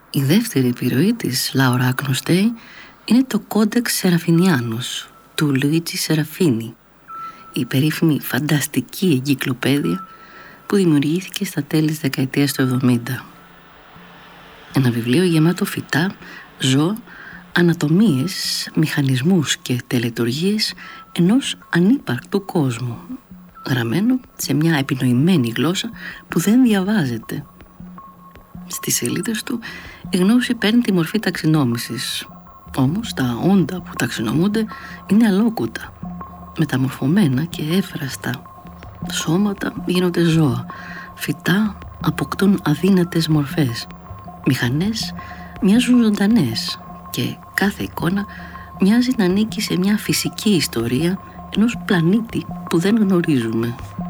Η δεύτερη επιρροή της Λάουρα Ακνοστέη είναι το Κόντεξ Σεραφινιάνος του Λουίτζι Σεραφίνι, η περίφημη φανταστική εγκυκλοπαίδεια που δημιουργήθηκε στα τέλη της δεκαετίας του 70. Ένα βιβλίο γεμάτο φυτά, ζώα, ανατομίες, μηχανισμούς και τελετουργίες ενός ανύπαρκτου κόσμου, γραμμένο σε μια επινοημένη γλώσσα που δεν διαβάζεται. Στις σελίδες του η γνώση παίρνει τη μορφή ταξινόμησης, όμως τα όντα που ταξινομούνται είναι αλόκουτα, μεταμορφωμένα και εύφραστα. Σώματα γίνονται ζώα, φυτά αποκτούν αδύνατες μορφές, μηχανές μοιάζουν ζωντανές και κάθε εικόνα μοιάζει να ανήκει σε μια φυσική ιστορία ενός πλανήτη που δεν γνωρίζουμε.